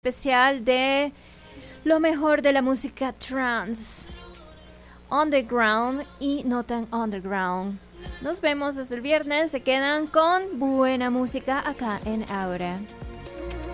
especial de lo mejor de la música trance, underground y no tan underground. Nos vemos hasta el viernes. Se quedan con buena música acá en Aura.